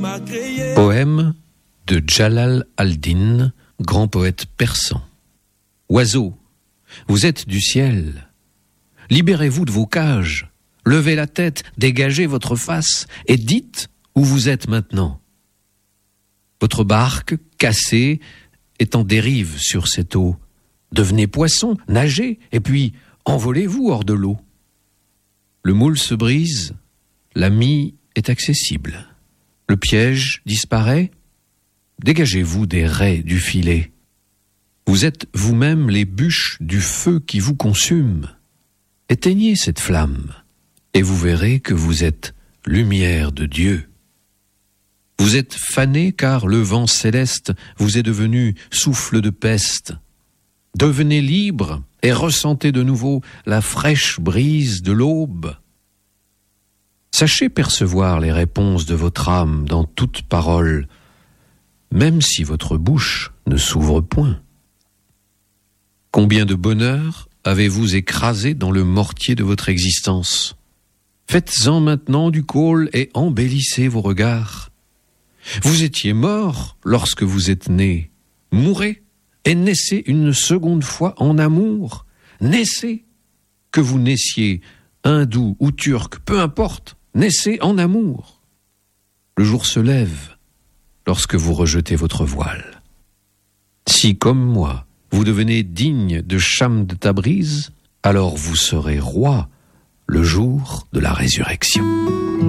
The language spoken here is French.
Poème de Jalal al-Din, grand poète persan. Oiseaux, vous êtes du ciel. Libérez-vous de vos cages. Levez la tête, dégagez votre face et dites où vous êtes maintenant. Votre barque, cassée, est en dérive sur cette eau. Devenez poisson, nagez, et puis envolez-vous hors de l'eau. Le moule se brise, la mie est accessible. Le piège disparaît, dégagez-vous des raies du filet. Vous êtes vous-même les bûches du feu qui vous consume. Éteignez cette flamme, et vous verrez que vous êtes lumière de Dieu. Vous êtes fané car le vent céleste vous est devenu souffle de peste. Devenez libre et ressentez de nouveau la fraîche brise de l'aube. Sachez percevoir les réponses de votre âme dans toute parole, même si votre bouche ne s'ouvre point. Combien de bonheur avez-vous écrasé dans le mortier de votre existence? Faites-en maintenant du caule et embellissez vos regards. Vous étiez mort lorsque vous êtes né. Mourez et naissez une seconde fois en amour. Naissez, que vous naissiez hindou ou turc, peu importe, naissez en amour. Le jour se lève lorsque vous rejetez votre voile. Si, comme moi, vous devenez digne de Cham de Tabriz, alors vous serez roi le jour de la résurrection.